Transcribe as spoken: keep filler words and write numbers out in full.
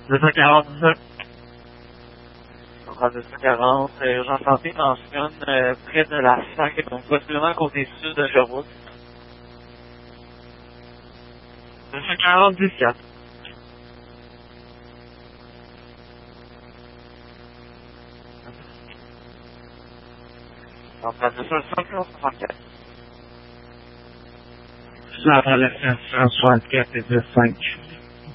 deux cent quarante-sept. deux cent quarante, euh, urgence santé mentionne euh, près de la cinq, donc possiblement côté sud de Sherbrooke. deux cent quarante, dix-quatre. Donc, la deux cent soixante-quatre. J'attends la cinq cent soixante-quatre et deux cinq.